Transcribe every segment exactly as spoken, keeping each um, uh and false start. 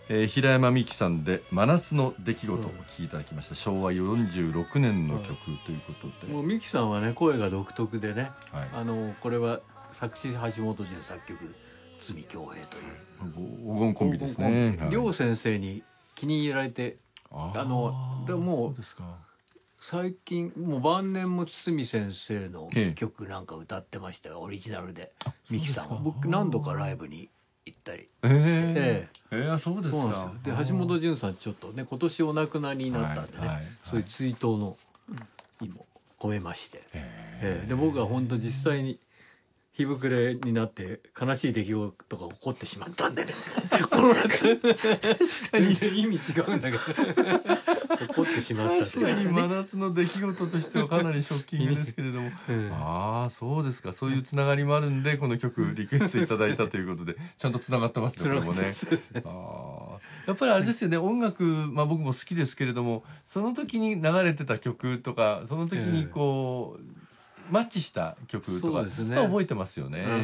えー、平山美樹さんで真夏の出来事を聴いていただきました、うん、しょうわよんじゅうろくねんの曲ということで、 もう美樹さんはね声が独特でね、 はい、 あのこれは作詞橋本潤作曲堤恭平という黄金コンビですね。 両、はい、先生に気に入られて、あのでもう最近もう晩年も堤先生の曲なんか歌ってましたよ、ええ、オリジナルで美樹さんは。僕何度かライブに行ったりして、えええええ、そうですか。 で橋本潤さんちょっとね今年お亡くなりになったんでね、はいはい、そういう追悼の意も込めまして、えええで僕は本当実際に日膨れになって悲しい出来事が起こってしまったんでねこの夏全然意味違うんだけど起こってしまったという、 確かに真夏の出来事としてはかなりショッキングですけれども、うん、ああそうですか、そういうつながりもあるんでこの曲リクエストいただいたということでちゃんとつながってますね、これもね。あやっぱりあれですよね、音楽、まあ、僕も好きですけれどもその時に流れてた曲とかその時にこう、えーマッチした曲とか、ね、覚えてますよね、うんうん、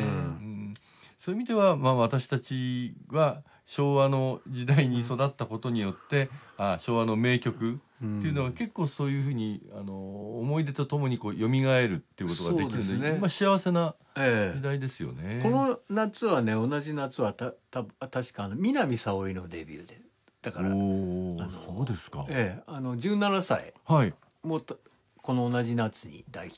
そういう意味では、まあ、私たちは昭和の時代に育ったことによって、うん、あ昭和の名曲っていうのは結構そういうふうにあの思い出とともにこう蘇るっていうことができるので、ね、今幸せな時代ですよね、 ええ、この夏はね同じ夏はたた確かあの南沙織のデビューでだからおあのそうですか、 ええ、あのじゅうななさい、 はい、 もうこの同じ夏に大ヒッ